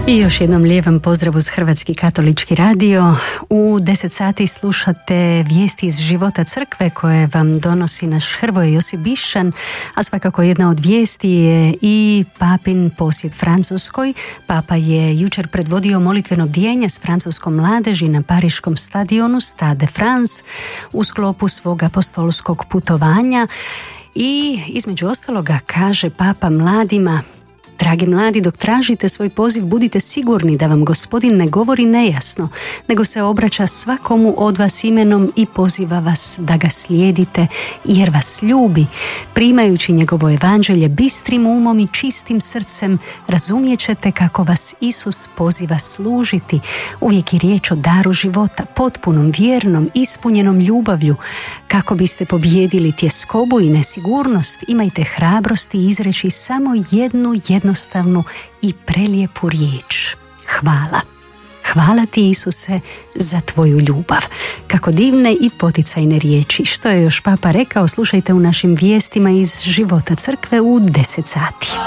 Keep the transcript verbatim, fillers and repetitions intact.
I još jednom lijevan pozdrav uz Hrvatski katolički radio. U deset sati slušate vijesti iz života crkve koje vam donosi naš Hrvoje Josip Bišćan, a svakako jedna od vijesti je i papin posjet Francuskoj. Papa je jučer predvodio molitveno bdijenje s francuskom mladeži na pariškom stadionu Stade de France u sklopu svog apostolskog putovanja i između ostaloga kaže Papa mladima: dragi mladi, dok tražite svoj poziv, budite sigurni da vam Gospodin ne govori nejasno, nego se obraća svakomu od vas imenom i poziva vas da ga slijedite, jer vas ljubi. Primajući njegovo evanđelje bistrim umom i čistim srcem, razumijet ćete kako vas Isus poziva služiti. Uvijek je riječ o daru života, potpunom, vjernom, ispunjenom ljubavlju. Kako biste pobijedili tjeskobu i nesigurnost, imajte hrabrosti izreći samo jednu jednostavnu i prelijepu riječ: hvala. Hvala ti, Isuse, za tvoju ljubav. Kako divne i poticajne riječi. Što je još Papa rekao, slušajte u našim vijestima iz života crkve u deset sati.